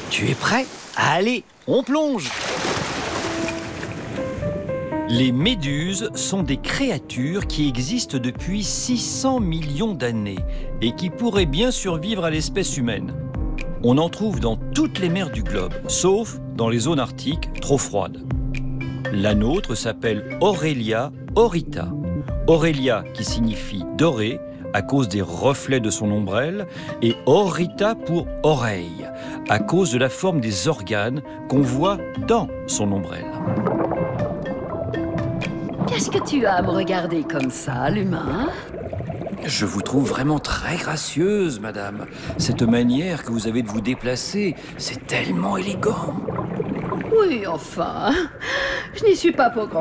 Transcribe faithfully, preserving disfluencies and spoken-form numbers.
Tu es prêt? Allez, on plonge! Les méduses sont des créatures qui existent depuis six cents millions d'années et qui pourraient bien survivre à l'espèce humaine. On en trouve dans toutes les mers du globe, sauf dans les zones arctiques trop froides. La nôtre s'appelle Aurelia aurita. Aurelia qui signifie doré à cause des reflets de son ombrelle et aurita pour oreille à cause de la forme des organes qu'on voit dans son ombrelle. Qu'est-ce que tu as à me regarder comme ça, l'humain? Je vous trouve vraiment très gracieuse, madame. Cette manière que vous avez de vous déplacer, c'est tellement élégant. Oui, enfin, je n'y suis pas pour grand